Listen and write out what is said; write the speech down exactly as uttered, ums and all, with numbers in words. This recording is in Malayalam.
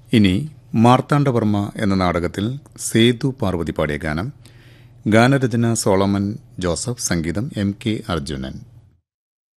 ഇനി മാർത്താണ്ഡവർമ്മ എന്ന നാടകത്തിൽ സേതു പാർവതി പാടിയ ഗാനം. ഗാനരചന സോളമൻ ജോസഫ്, സംഗീതം എം കെ അർജുനൻ.